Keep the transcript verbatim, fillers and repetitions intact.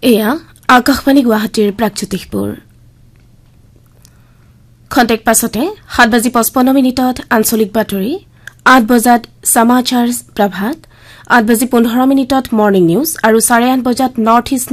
এয়া আকাশবাণী গুৱাহাটীৰ প্ৰাকজ্যোতিষপুৰ খন্তেক পাছতে সাত বাজি পঁচপন্ন মিনিটত আঞ্চলিক বাতৰি আঠ বজাত সমাচাৰ প্ৰভাত আঠ বাজি পোন্ধৰ মিনিটত মৰ্ণিং নিউজ আৰু চাৰে আঠ বজাত নৰ্থ ইষ্ট